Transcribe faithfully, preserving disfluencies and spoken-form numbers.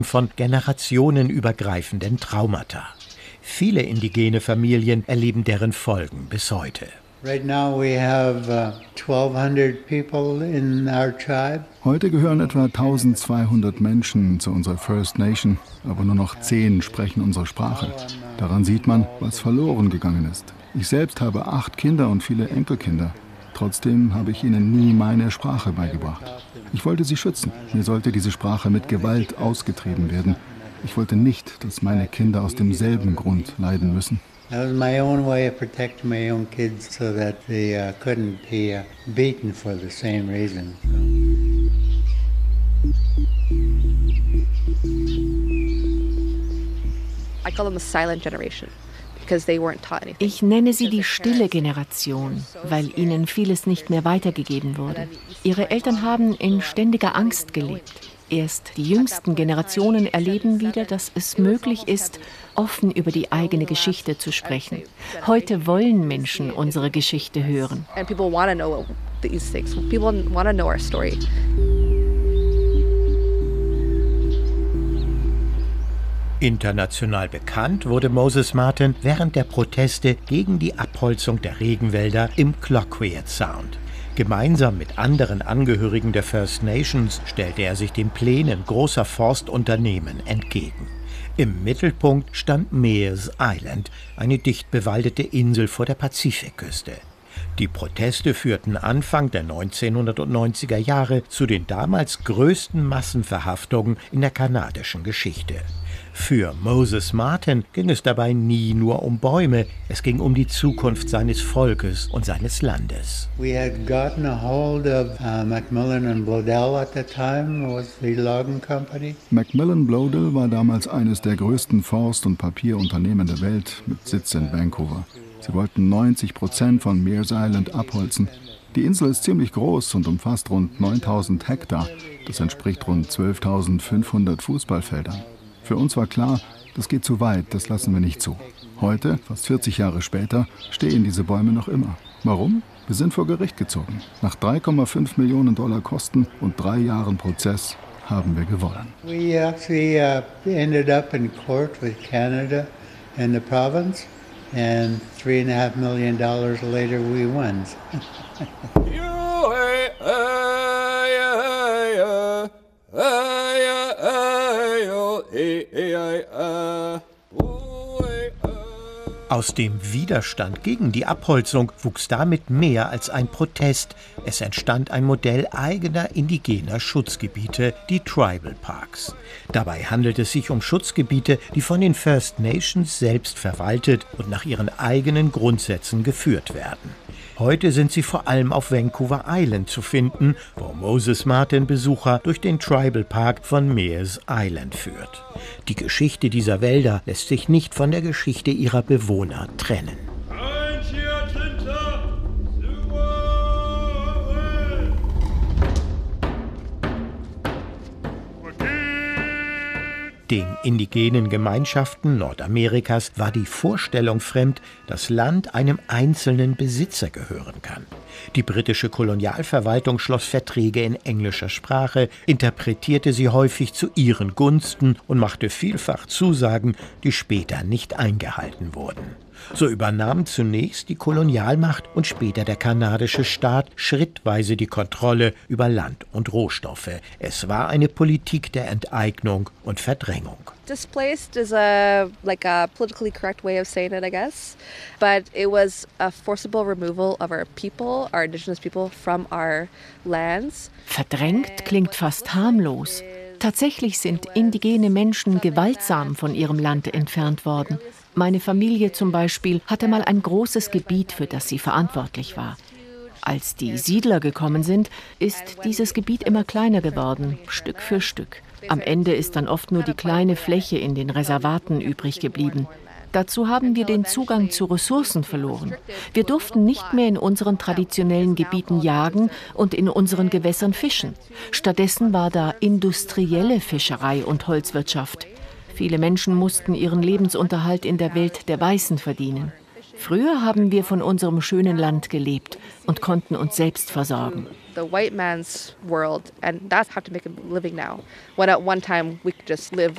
von generationenübergreifenden Traumata. Viele indigene Familien erleben deren Folgen bis heute. Right now we have uh, twelve hundred people in our tribe. Heute gehören etwa eintausendzweihundert Menschen zu unserer First Nation, aber nur noch zehn sprechen unsere Sprache. Daran sieht man, was verloren gegangen ist. Ich selbst habe acht Kinder und viele Enkelkinder. Trotzdem habe ich ihnen nie meine Sprache beigebracht. Ich wollte sie schützen. Mir sollte diese Sprache mit Gewalt ausgetrieben werden. Ich wollte nicht, dass meine Kinder aus demselben Grund leiden müssen. That was my own way of protecting my own kids so that they uh, couldn't be uh, beaten for the same reason. I call them the silent generation. Ich nenne sie die stille Generation, weil ihnen vieles nicht mehr weitergegeben wurde. Ihre Eltern haben in ständiger Angst gelebt. Erst die jüngsten Generationen erleben wieder, dass es möglich ist, offen über die eigene Geschichte zu sprechen. Heute wollen Menschen unsere Geschichte hören. International bekannt wurde Moses Martin während der Proteste gegen die Abholzung der Regenwälder im Cloquet Sound. Gemeinsam mit anderen Angehörigen der First Nations stellte er sich den Plänen großer Forstunternehmen entgegen. Im Mittelpunkt stand Mears Island, eine dicht bewaldete Insel vor der Pazifikküste. Die Proteste führten Anfang der neunzehnhundertneunziger Jahre zu den damals größten Massenverhaftungen in der kanadischen Geschichte. Für Moses Martin ging es dabei nie nur um Bäume, es ging um die Zukunft seines Volkes und seines Landes. We had gotten a hold of uh, Macmillan and Bloedel at the time, was the logging company. Macmillan Bloedel war damals eines der größten Forst- und Papierunternehmen der Welt mit Sitz in Vancouver. Sie wollten neunzig Prozent von Mears Island abholzen. Die Insel ist ziemlich groß und umfasst rund neuntausend Hektar. Das entspricht rund zwölftausendfünfhundert Fußballfeldern. Für uns war klar, das geht zu weit, das lassen wir nicht zu. Heute, fast vierzig Jahre später, stehen diese Bäume noch immer. Warum? Wir sind vor Gericht gezogen. Nach drei Komma fünf Millionen Dollar Kosten und drei Jahren Prozess haben wir gewonnen. We actually uh, ended up in court with Canada and the province, and three and a half million dollars later we won. Aus dem Widerstand gegen die Abholzung wuchs damit mehr als ein Protest. Es entstand ein Modell eigener indigener Schutzgebiete, die Tribal Parks. Dabei handelt es sich um Schutzgebiete, die von den First Nations selbst verwaltet und nach ihren eigenen Grundsätzen geführt werden. Heute sind sie vor allem auf Vancouver Island zu finden, wo Moses Martin Besucher durch den Tribal Park von Mears Island führt. Die Geschichte dieser Wälder lässt sich nicht von der Geschichte ihrer Bewohner trennen. Den indigenen Gemeinschaften Nordamerikas war die Vorstellung fremd, dass Land einem einzelnen Besitzer gehören kann. Die britische Kolonialverwaltung schloss Verträge in englischer Sprache, interpretierte sie häufig zu ihren Gunsten und machte vielfach Zusagen, die später nicht eingehalten wurden. So übernahm zunächst die Kolonialmacht und später der kanadische Staat schrittweise die Kontrolle über Land und Rohstoffe. Es war eine Politik der Enteignung und Verdrängung. Displaced is a like a politically correct way of saying it, I guess, but it was a forcible removal of our people, our indigenous people, from our lands. Verdrängt klingt fast harmlos. Tatsächlich sind indigene Menschen gewaltsam von ihrem Land entfernt worden. Meine Familie zum Beispiel hatte mal ein großes Gebiet, für das sie verantwortlich war. Als die Siedler gekommen sind, ist dieses Gebiet immer kleiner geworden, Stück für Stück. Am Ende ist dann oft nur die kleine Fläche in den Reservaten übrig geblieben. Dazu haben wir den Zugang zu Ressourcen verloren. Wir durften nicht mehr in unseren traditionellen Gebieten jagen und in unseren Gewässern fischen. Stattdessen war da industrielle Fischerei und Holzwirtschaft. Viele Menschen mussten ihren Lebensunterhalt in der Welt der Weißen verdienen. Früher haben wir von unserem schönen Land gelebt und konnten uns selbst versorgen. The white man's world, and that's how to make a living now. When at one time we could just live